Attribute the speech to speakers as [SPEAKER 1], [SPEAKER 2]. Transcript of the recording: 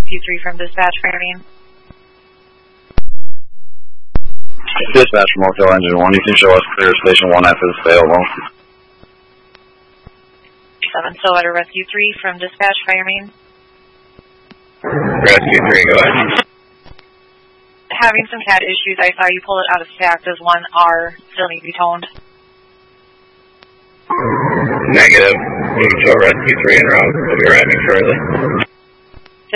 [SPEAKER 1] Rescue 3 from Dispatch, Fire Main.
[SPEAKER 2] Dispatch from Motel Engine 1, you can show us clear Station 1F is available.
[SPEAKER 1] 7 Silhouette Rescue 3 from Dispatch, Fire Main.
[SPEAKER 2] Rescue 3, go ahead.
[SPEAKER 1] Having some CAD issues, I saw you pull it out of stack. Does 1R still need to be toned?
[SPEAKER 2] Negative. You can show Rescue 3 en route. We'll be arriving shortly.